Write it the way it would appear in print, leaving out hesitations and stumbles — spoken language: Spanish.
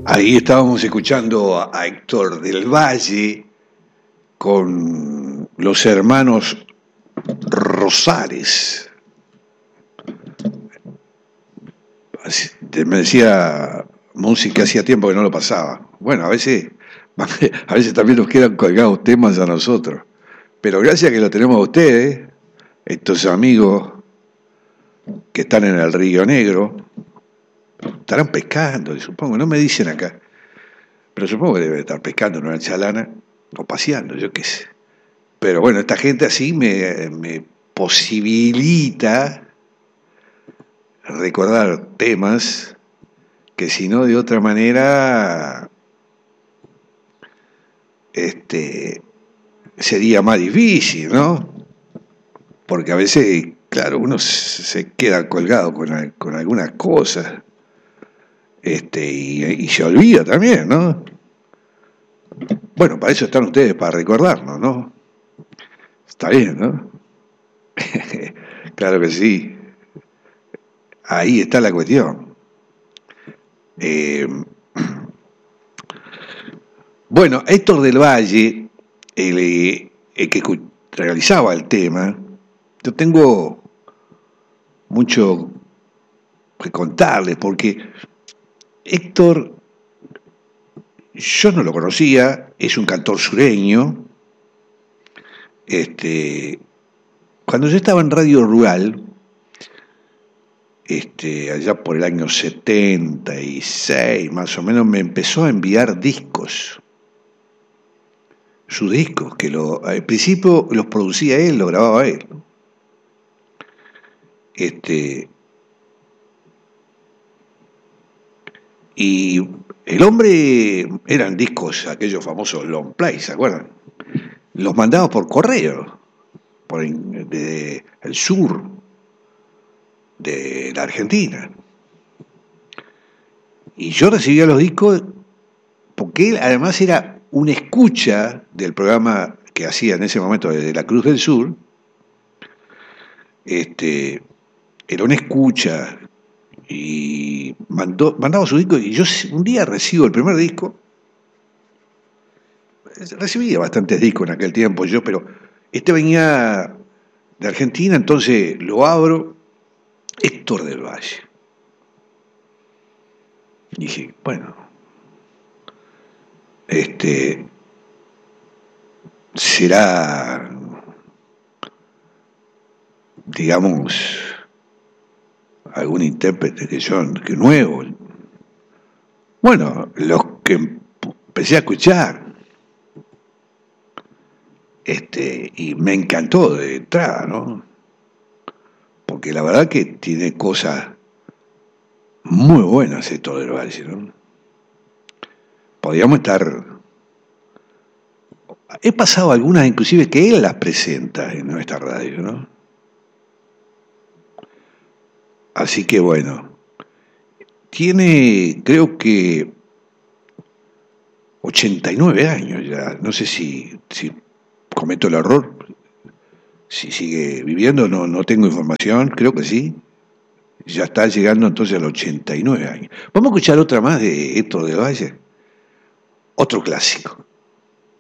Ahí estábamos escuchando a Héctor del Valle con los hermanos Rosales. Me decía música, hacía tiempo que no lo pasaba. Bueno, a veces también nos quedan colgados temas a nosotros. Pero gracias que lo tenemos a ustedes, estos amigos que están en el Río Negro, estarán pescando, supongo, no me dicen acá. Pero supongo que debe estar pescando en una chalana o paseando, yo qué sé. Pero bueno, esta gente así me posibilita recordar temas que si no de otra manera sería más difícil, ¿no? Porque a veces, claro, uno se queda colgado con algunas cosas y se olvida también, ¿no? Bueno, para eso están ustedes, para recordarnos, ¿no? Está bien, ¿no? Claro que sí. Ahí está la cuestión. Eh, bueno, Héctor del Valle, el que realizaba el tema, yo tengo mucho que contarles, porque Héctor, yo no lo conocía, es un cantor sureño. Cuando yo estaba en Radio Rural, allá por el año 76, más o menos, me empezó a enviar discos. Sus discos, que al principio los producía él, los grababa él. Y el hombre, eran discos, aquellos famosos long play, ¿se acuerdan? Los mandaba por correo, desde el sur de la Argentina. Y yo recibía los discos porque él además era un escucha del programa que hacía en ese momento desde la Cruz del Sur. Era un escucha y mandaba su disco, y yo un día recibo el primer disco. Recibía bastantes discos en aquel tiempo yo, pero este venía de Argentina, entonces lo abro, Héctor del Valle. Y dije, bueno, será, digamos, algún intérprete que nuevo. Bueno, los que empecé a escuchar, y me encantó de entrada, ¿no? Porque la verdad que tiene cosas muy buenas esto del Valle, ¿no? Podríamos estar. He pasado algunas, inclusive, que él las presenta en nuestra radio, ¿no? Así que bueno, tiene, creo que 89 años ya. No sé si cometo el error, si sigue viviendo, no tengo información, creo que sí. Ya está llegando entonces a los 89 años. Vamos a escuchar otra más de Héctor del Valle. Otro clásico.